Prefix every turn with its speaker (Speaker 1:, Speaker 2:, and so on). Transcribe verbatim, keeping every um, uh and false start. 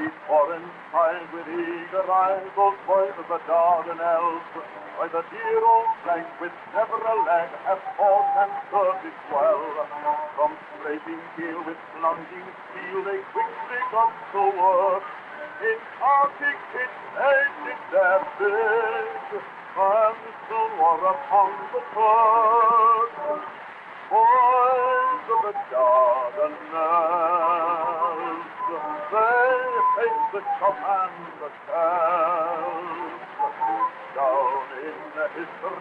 Speaker 1: Each foreign child with eager eyes, those boys of the Dardanelles, by the dear old plank with never a lag, have fought and served it well. From scraping keel with plunging steel, they quickly got to work. In Arctic pits they did their bid, and soon were upon the turf. Boys of the Dardanelles, they face the chop and the shells. Down in history